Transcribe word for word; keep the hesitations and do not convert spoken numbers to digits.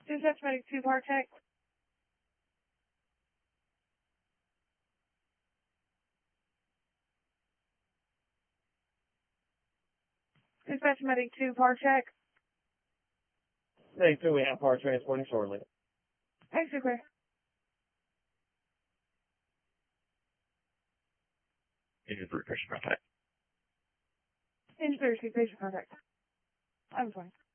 Dispatch Medic two Partech. Dispatch Medic two Partech. Medic two, we have part transporting shortly. Extra clear. Engine three, patient contact. Engine three, patient contact. I'm fine.